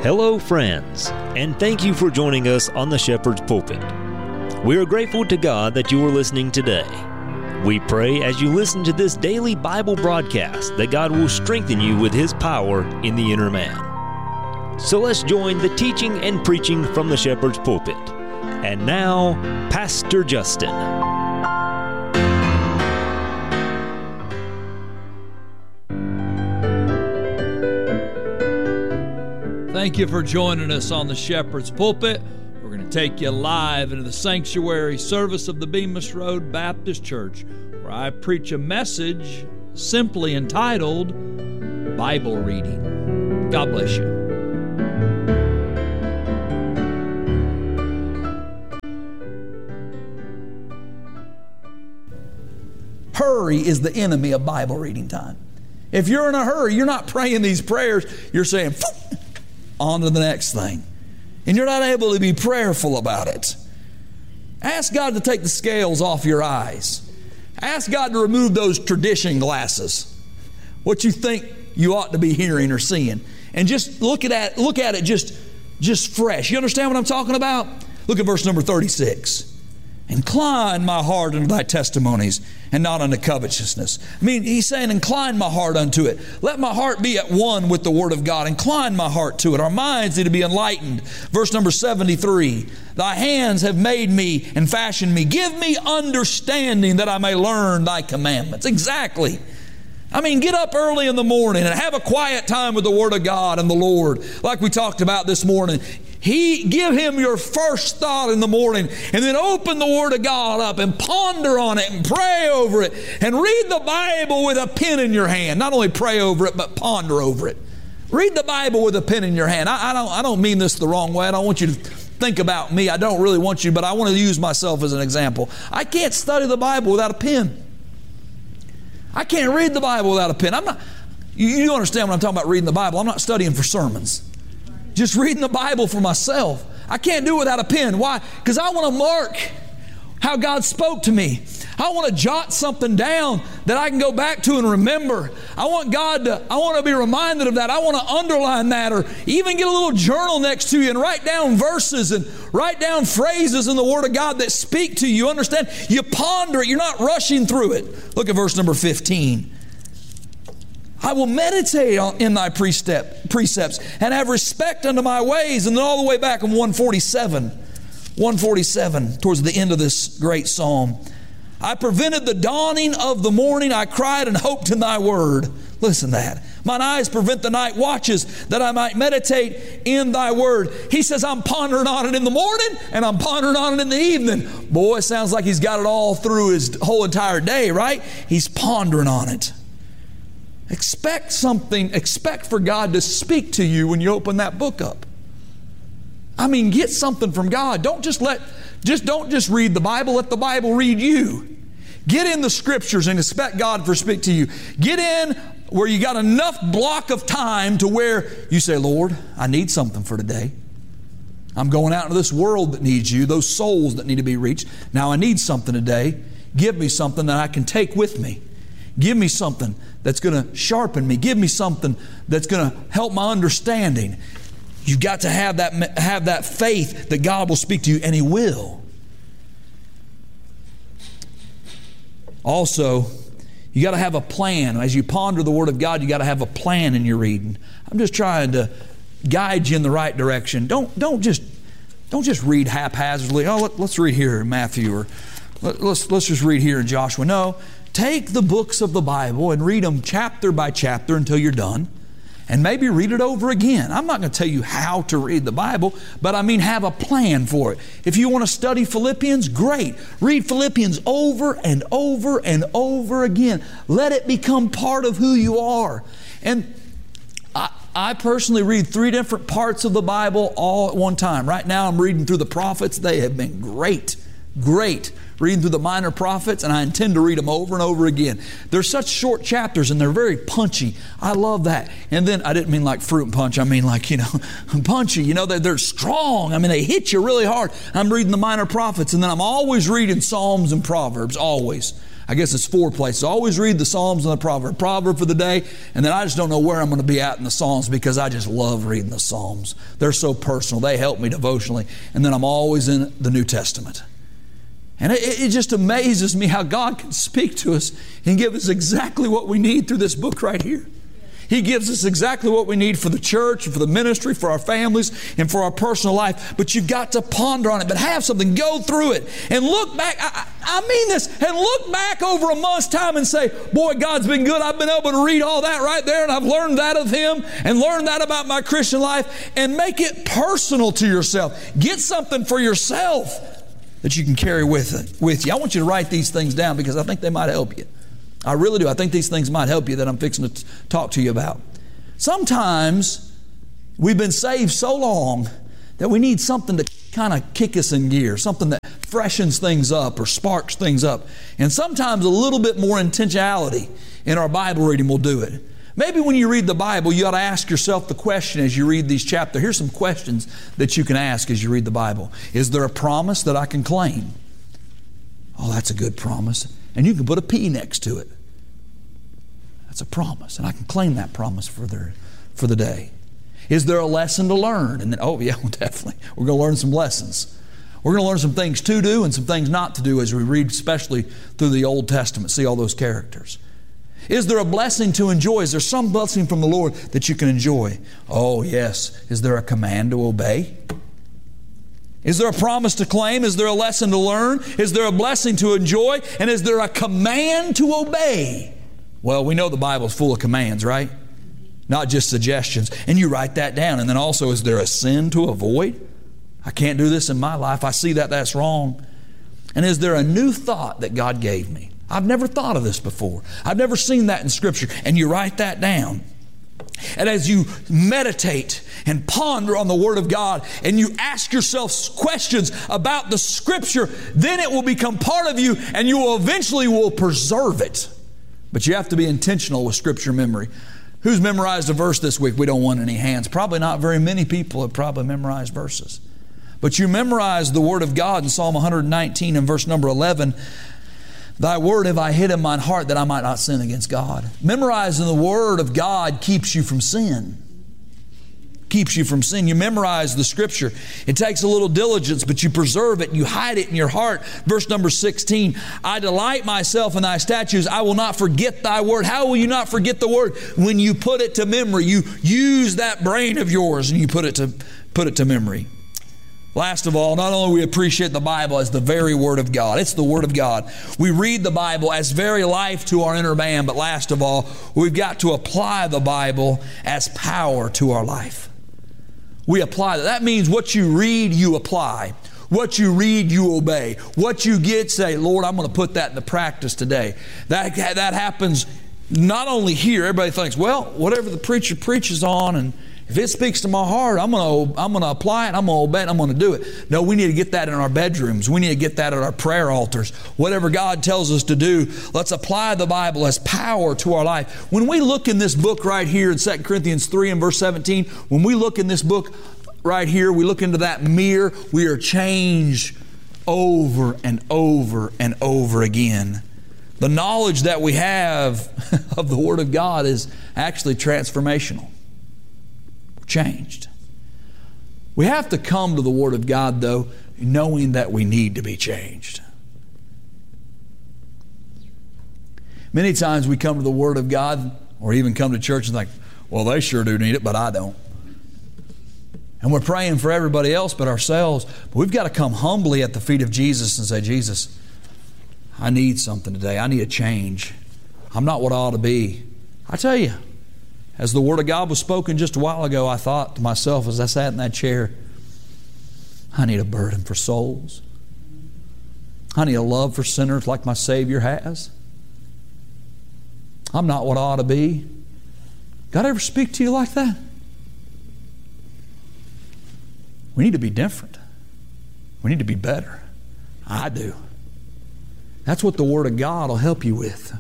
Hello, friends, and thank you for joining us on the Shepherd's Pulpit. We are grateful to God that you are listening today. We pray as you listen to this daily Bible broadcast that God will strengthen you with His power in the inner man. So let's join the teaching and preaching from the Shepherd's Pulpit. And now, Pastor Justin. Thank you for joining us on the Shepherd's Pulpit. We're going to take you live into the sanctuary service of the Bemis Road Baptist Church, where I preach a message simply entitled Bible Reading. God bless you. Hurry is the enemy of Bible reading time. If you're in a hurry, you're not praying these prayers, you're saying, on to the next thing. And you're not able to be prayerful about it. Ask God to take the scales off your eyes. Ask God to remove those tradition glasses, what you think you ought to be hearing or seeing. And just look at it just fresh. You understand what I'm talking about? Look at verse number 36. Incline my heart unto thy testimonies, and not unto covetousness. I mean, he's saying, incline my heart unto it. Let my heart be at one with the Word of God. Incline my heart to it. Our minds need to be enlightened. Verse number 73. Thy hands have made me and fashioned me. Give me understanding that I may learn thy commandments. Exactly. I mean, get up early in the morning and have a quiet time with the Word of God and the Lord, like we talked about this morning. Give Him your first thought in the morning, and then open the Word of God up and ponder on it and pray over it and read the Bible with a pen in your hand. Not only pray over it, but ponder over it. Read the Bible with a pen in your hand. I don't mean this the wrong way. I don't want you to think about me. I don't really want you, but I want to use myself as an example. I can't study the Bible without a pen. I can't read the Bible without a pen. You understand when I'm talking about reading the Bible. I'm not studying for sermons. Just reading the Bible for myself. I can't do it without a pen. Why? Because I want to mark how God spoke to me. I want to jot something down that I can go back to and remember. I want to be reminded of that. I want to underline that, or even get a little journal next to you and write down verses and write down phrases in the Word of God that speak to you. Understand? You ponder it. You're not rushing through it. Look at verse number 15. I will meditate in thy precepts and have respect unto my ways. And then all the way back in 147, towards the end of this great psalm. I prevented the dawning of the morning. I cried and hoped in thy word. Listen to that. Mine eyes prevent the night watches, that I might meditate in thy word. He says, I'm pondering on it in the morning and I'm pondering on it in the evening. Boy, it sounds like he's got it all through his whole entire day, right? He's pondering on it. Expect for God to speak to you when you open that book up. I mean, get something from God. Don't just read the Bible, let the Bible read you. Get in the Scriptures and expect God to speak to you. Get in where you got enough block of time to where you say, Lord, I need something for today. I'm going out into this world that needs you, those souls that need to be reached. Now I need something today. Give me something that I can take with me. Give me something that's going to sharpen me. Give me something that's going to help my understanding. You've got to have that faith that God will speak to you, and He will. Also, you got to have a plan. As you ponder the Word of God, you got to have a plan in your reading. I'm just trying to guide you in the right direction. Don't just read haphazardly. Oh, let's read here in Matthew, or let's just read here in Joshua. No. Take the books of the Bible and read them chapter by chapter until you're done. And maybe read it over again. I'm not going to tell you how to read the Bible, but I mean have a plan for it. If you want to study Philippians, great. Read Philippians over and over and over again. Let it become part of who you are. And I personally read 3 different parts of the Bible all at one time. Right now I'm reading through the prophets. They have been great. Reading through the minor prophets, and I intend to read them over and over again. They're such short chapters, and they're very punchy. I love that. And then, I didn't mean like fruit punch. I mean like, punchy. They're strong. I mean, they hit you really hard. I'm reading the minor prophets, and then I'm always reading Psalms and Proverbs, always. I guess it's 4 places. I always read the Psalms and the Proverb. Proverb for the day, and then I just don't know where I'm going to be at in the Psalms because I just love reading the Psalms. They're so personal. They help me devotionally. And then I'm always in the New Testament. And it just amazes me how God can speak to us and give us exactly what we need through this book right here. He gives us exactly what we need for the church, and for the ministry, for our families, and for our personal life. But you've got to ponder on it, but have something, go through it, and look back. I mean this, and look back over a month's time and say, boy, God's been good. I've been able to read all that right there, and I've learned that of Him, and learned that about my Christian life, and make it personal to yourself. Get something for yourself that you can carry with you. I want you to write these things down because I think they might help you. I really do. I think these things might help you that I'm fixing to talk to you about. Sometimes we've been saved so long that we need something to kind of kick us in gear, something that freshens things up or sparks things up. And sometimes a little bit more intentionality in our Bible reading will do it. Maybe when you read the Bible, you ought to ask yourself the question as you read these chapters. Here's some questions that you can ask as you read the Bible. Is there a promise that I can claim? Oh, that's a good promise. And you can put a P next to it. That's a promise, and I can claim that promise for the day. Is there a lesson to learn? And then, oh yeah, well, definitely. We're going to learn some lessons. We're going to learn some things to do and some things not to do as we read, especially through the Old Testament, see all those characters. Is there a blessing to enjoy? Is there some blessing from the Lord that you can enjoy? Oh yes. Is there a command to obey? Is there a promise to claim? Is there a lesson to learn? Is there a blessing to enjoy? And is there a command to obey? Well, we know the Bible's full of commands, right? Not just suggestions. And you write that down. And then also, is there a sin to avoid? I can't do this in my life. I see that that's wrong. And is there a new thought that God gave me? I've never thought of this before. I've never seen that in Scripture. And you write that down. And as you meditate and ponder on the Word of God and you ask yourself questions about the Scripture, then it will become part of you and you will eventually preserve it. But you have to be intentional with Scripture memory. Who's memorized a verse this week? We don't want any hands. Probably not very many people have probably memorized verses. But you memorize the Word of God in Psalm 119 and verse number 11. Thy word have I hid in mine heart that I might not sin against God. Memorizing the Word of God keeps you from sin. Keeps you from sin. You memorize the Scripture. It takes a little diligence, but you preserve it and you hide it in your heart. Verse number 16, I delight myself in thy statutes. I will not forget thy word. How will you not forget the word? When you put it to memory. You use that brain of yours and you put it to memory. Last of all, not only we appreciate the Bible as the very Word of God. It's the Word of God. We read the Bible as very life to our inner man, but last of all, we've got to apply the Bible as power to our life. We apply that. That means what you read, you apply. What you read, you obey. What you get, say, Lord, I'm going to put that into practice today. That happens not only here. Everybody thinks, well, whatever the preacher preaches on, and if it speaks to my heart, I'm going to apply it, I'm going to obey it, I'm going to do it. No, we need to get that in our bedrooms. We need to get that at our prayer altars. Whatever God tells us to do, let's apply the Bible as power to our life. When we look in this book right here in 2 Corinthians 3 and verse 17, when we look in this book right here, we look into that mirror, we are changed over and over and over again. The knowledge that we have of the Word of God is actually transformational. Changed. We have to come to the Word of God, though, knowing that we need to be changed. Many times we come to the Word of God or even come to church and think, well, they sure do need it, but I don't. And we're praying for everybody else but ourselves. But we've got to come humbly at the feet of Jesus and say, Jesus, I need something today. I need a change. I'm not what I ought to be. I tell you, as the Word of God was spoken just a while ago, I thought to myself as I sat in that chair, I need a burden for souls. I need a love for sinners like my Savior has. I'm not what I ought to be. God ever speak to you like that? We need to be different. We need to be better. I do. That's what the Word of God will help you with.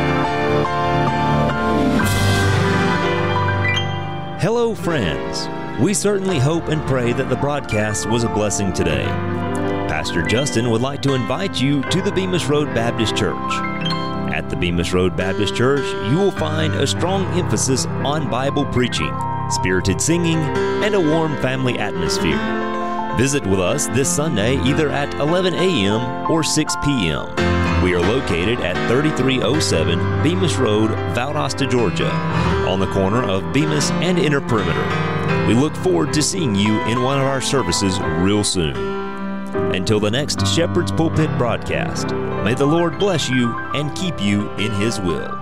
Hello, friends. We certainly hope and pray that the broadcast was a blessing today. Pastor Justin would like to invite you to the Bemis Road Baptist Church. At the Bemis Road Baptist Church, you will find a strong emphasis on Bible preaching, spirited singing, and a warm family atmosphere. Visit with us this Sunday either at 11 a.m. or 6 p.m. We are located at 3307 Bemis Road, Valdosta, Georgia, on the corner of Bemis and Inner Perimeter. We look forward to seeing you in one of our services real soon. Until the next Shepherd's Pulpit broadcast, may the Lord bless you and keep you in His will.